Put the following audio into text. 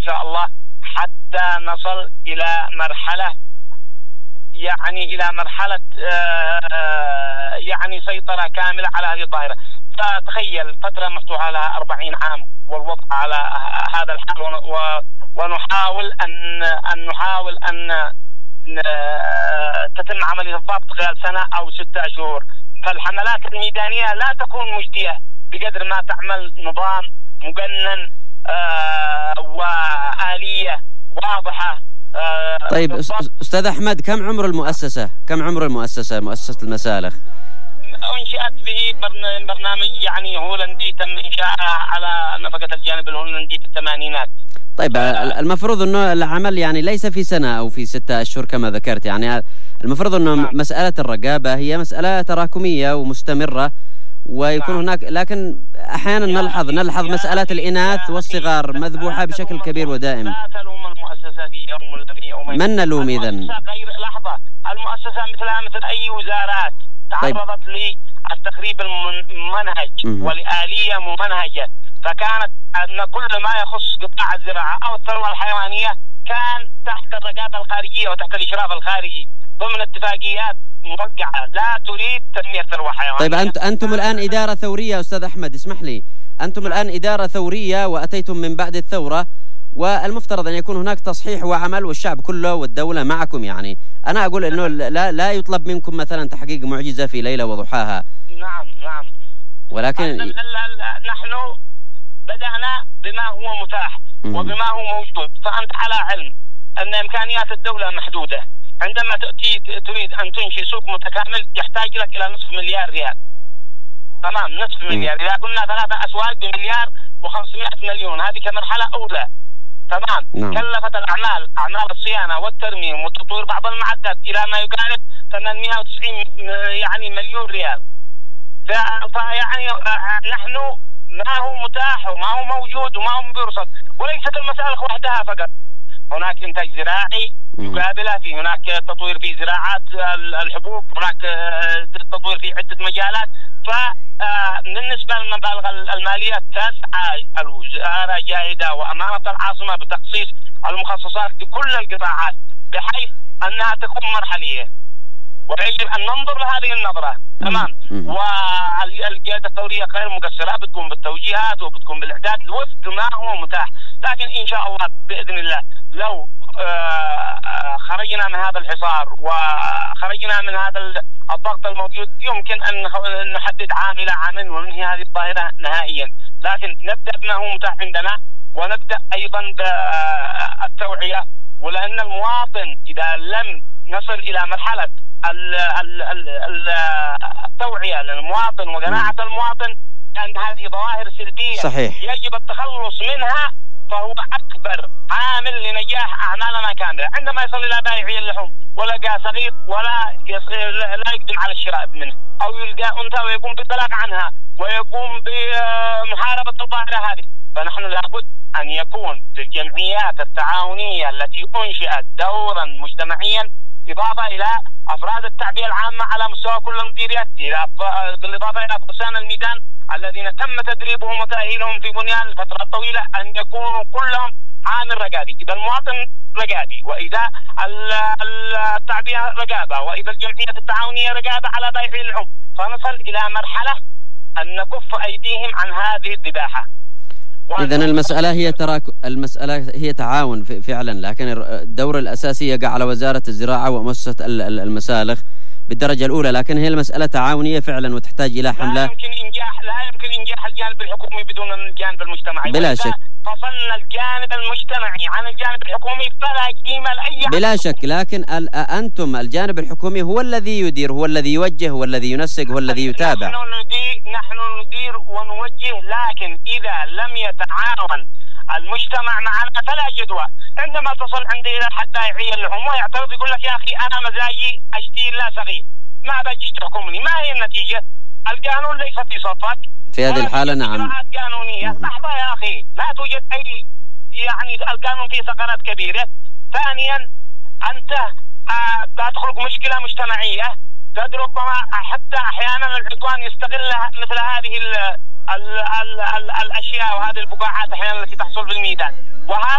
إن شاء الله حتى نصل إلى مرحلة يعني سيطرة كاملة على هذه الظاهرة. فتخيل فترة مفتوحة لها 40 عام والوضع على هذا الحال، ونحاول أن تتم عملية الضبط خلال سنة أو 6 أشهر. فالحملات الميدانية لا تكون مجدية بقدر ما تعمل نظام مقنن وآلية واضحة. طيب أستاذ أحمد، كم عمر المؤسسة مؤسسة المسالخ؟ انشأت به برنامج يعني هولندي تم إنشاءها على نفقة الجانب الهولندي في الثمانينات. طيب المفروض أنه العمل يعني ليس في سنة أو في 6 أشهر كما ذكرت، يعني المفروض أنه مسألة الرقابة هي مسألة تراكمية ومستمرة، ويكون هناك، لكن أحيانا نلحظ مسألة الإناث والصغار مذبوحة بشكل كبير ودائم. لا تلوم المؤسسة في يوم ولا في يومين. من نلوم إذن؟ لحظة، المؤسسة مثل أي وزارات تعرضت للتخريب الممنهج ولآلية ممنهجة، فكانت أن كل ما يخص قطاع الزراعة أو الثروة الحيوانية كان تحت الرقابة الخارجية وتحت الإشراف الخارجي ضمن اتفاقيات موقعة لا تريد تنمية ثروة حيوانية. طيب أنتم الآن إدارة ثورية أستاذ أحمد، اسمح لي، أنتم الآن إدارة ثورية وأتيتم من بعد الثورة، والمفترض أن يكون هناك تصحيح وعمل والشعب كله والدولة معكم. يعني أنا أقول أنه لا يطلب منكم مثلا تحقيق معجزة في ليلة وضحاها. نعم، ولكن نحن بدأنا بما هو متاح وبما هو موجود. فأنت على علم أن إمكانيات الدولة محدودة. عندما تريد أن تنشئ سوق متكامل يحتاج لك إلى نصف مليار ريال. تمام، نصف مليار. إذا قلنا 3 أسواق بمليار و500 مليون، هذه كمرحلة أولى. تمام. كلفت أعمال الصيانة والترميم وتطوير بعض المعدات إلى ما يقارب 890 يعني مليون ريال. فيعني نحن ما هو متاح وما هو موجود وما هو بيرصد. وليست المسألة وحدها فقط، هناك إنتاج زراعي يقابله، في هناك تطوير في زراعات الحبوب، هناك تطوير في عدة مجالات. فبالنسبة للمبالغ المالية تسعى الوزارة جاهدة وأمانة العاصمة بتخصيص المخصصات لكل القطاعات بحيث أنها تكون مرحلية، ويجب أن ننظر لهذه النظرة. تمام. والقيادة الثورية غير مقصرة، بتكون بالتوجيهات وبتكون بالإعداد وفق ما هو متاح. لكن إن شاء الله بإذن الله لو خرجنا من هذا الحصار وخرجنا من هذا الضغط الموجود يمكن أن نحدد عام إلى عام وننهي هذه الظاهرة نهائيا. لكن نبدأ بما هو متاح عندنا، ونبدأ أيضا بالتوعية. ولأن المواطن إذا لم نصل إلى مرحلة التوعية للمواطن وقناعة المواطن أن هذه ظواهر سلبية صحيح يجب التخلص منها، فهو أكبر عامل لنجاح أعمالنا كاملة. عندما يصل إلى بائعي اللحوم ولقى صغير لا يقدم على الشراء منه، أو يلقى أنثى ويقوم بالبلاغ عنها ويقوم بمحاربة الظاهرة هذه، فنحن لابد أن يكون للجمعيات التعاونية التي أنشئت دورا مجتمعيا، إضافة إلى أفراد التعبئة العامة على مستوى كل المديريات، بالإضافة إلى فرسان الميدان الذين تم تدريبهم وتأهيلهم في بنيان الفترة الطويلة، أن يكونوا كلهم عامل رقابي. إذا المواطن رقابي، وإذا التعبئة رقابة، وإذا الجمعية التعاونية رقابة على بائعي اللحوم، فنصل إلى مرحلة أن نكف أيديهم عن هذه الذباحة. إذن المسألة هي تعاون فعلا، لكن الدور الأساسي يقع على وزارة الزراعة ومؤسسة المسالخ بالدرجة الأولى، لكن هي المسألة تعاونية فعلا وتحتاج إلى حملة. لا يمكن إنجاح الجانب الحكومي بدون الجانب المجتمعي. بلا شك فصلنا الجانب المجتمعي عن الجانب الحكومي فلا قيمة لأي بلا شك. لكن أنتم الجانب الحكومي هو الذي يدير، هو الذي يوجه، هو الذي ينسق، هو الذي يتابع. نحن ندير ونوجه، لكن إذا لم يتعاون المجتمع معنا فلا جدوى. عندما تصل عندي إلى حد بائعي اللحوم ويعترض يقول لك يا أخي أنا مزاجي أشتري لا صغير، ما بجيش تحكمني. ما هي النتيجة؟ القانون ليس في صفك في هذه الحالة. نعم، إجراءات قانونية. لحظة يا أخي، لا توجد أي يعني القانون فيه ثغرات كبيرة. ثانيا أنت تخلق مشكلة مجتمعية، قد ربما حتى أحيانا العدوان يستغل مثل هذه الأشياء وهذه البقاعات أحيانا التي تحصل في الميدان.